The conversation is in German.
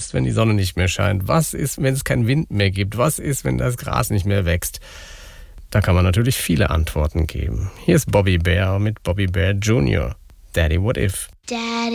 ist, wenn die Sonne nicht mehr scheint? Was ist, wenn es keinen Wind mehr gibt? Was ist, wenn das Gras nicht mehr wächst? Da kann man natürlich viele Antworten geben. Hier ist Bobby Bear mit Bobby Bear Jr. Daddy, what if? Daddy.